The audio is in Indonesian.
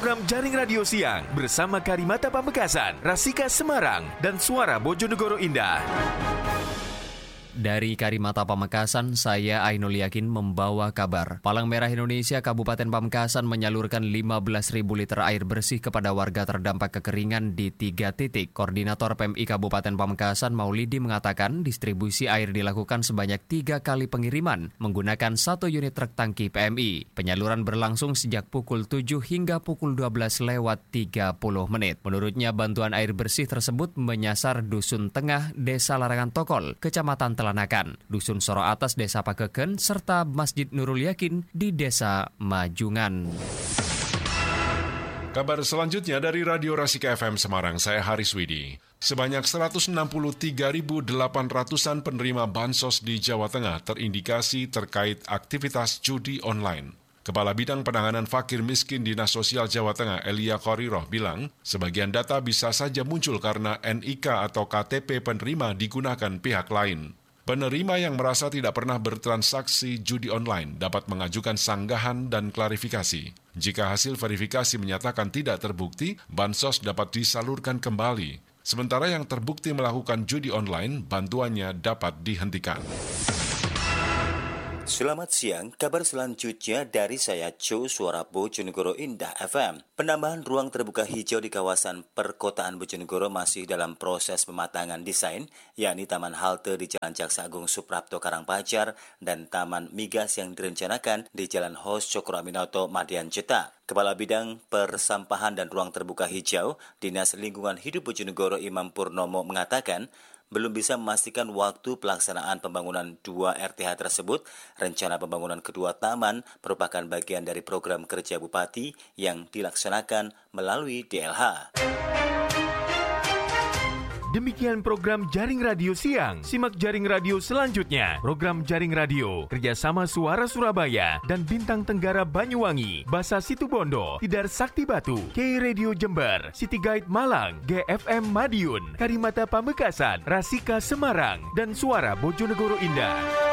program Jaring Radio Siang bersama Karimata Pamekasan, Rasika Semarang, dan Suara Bojonegoro Indah. Dari Karimata Pamekasan, saya Ainul Yakin membawa kabar. Palang Merah Indonesia Kabupaten Pamekasan menyalurkan 15.000 liter air bersih kepada warga terdampak kekeringan di 3 titik. Koordinator PMI Kabupaten Pamekasan Maulidi mengatakan distribusi air dilakukan sebanyak 3 kali pengiriman menggunakan 1 unit truk tangki PMI. Penyaluran berlangsung sejak pukul 7 hingga pukul 12:30. Menurutnya bantuan air bersih tersebut menyasar Dusun Tengah, Desa Larangan Tokol, Kecamatan Telanakan, Dusun Soro Atas, Desa Pakeken, serta Masjid Nurul Yakin di Desa Majungan. Kabar selanjutnya dari Radio Rasika FM Semarang, saya Haris Widi. Sebanyak 163.800-an penerima bansos di Jawa Tengah terindikasi terkait aktivitas judi online. Kepala Bidang Penanganan Fakir Miskin Dinas Sosial Jawa Tengah, Elia Khoriroh, bilang, sebagian data bisa saja muncul karena NIK atau KTP penerima digunakan pihak lain. Penerima yang merasa tidak pernah bertransaksi judi online dapat mengajukan sanggahan dan klarifikasi. Jika hasil verifikasi menyatakan tidak terbukti, bansos dapat disalurkan kembali. Sementara yang terbukti melakukan judi online, bantuannya dapat dihentikan. Selamat siang, kabar selanjutnya dari saya Jo, Suara Bojonegoro Indah FM. Penambahan ruang terbuka hijau di kawasan perkotaan Bojonegoro masih dalam proses pematangan desain, yakni Taman Halte di Jalan Jaksa Agung Suprapto Karangpajar dan Taman Migas yang direncanakan di Jalan Hos Cokro Aminoto Madian Ceta. Kepala Bidang Persampahan dan Ruang Terbuka Hijau, Dinas Lingkungan Hidup Bojonegoro Imam Purnomo mengatakan, belum bisa memastikan waktu pelaksanaan pembangunan 2 RTH tersebut. Rencana pembangunan kedua taman merupakan bagian dari program kerja Bupati yang dilaksanakan melalui DLH. Demikian program Jaring Radio Siang. Simak Jaring Radio selanjutnya. Program Jaring Radio kerjasama Suara Surabaya dan Bintang Tenggara Banyuwangi, Basa Situbondo, Tidar Sakti Batu, K Radio Jember, City Guide Malang, GFM Madiun, Karimata Pamekasan, Rasika Semarang, dan Suara Bojonegoro Indah.